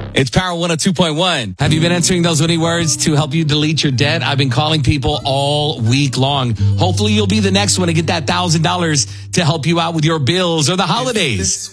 It's Power 102.1. Have you been answering those winning words to help you delete your debt? I've been calling people all week long. Hopefully you'll be the next one to get that $1,000 to help you out with your bills or the holidays.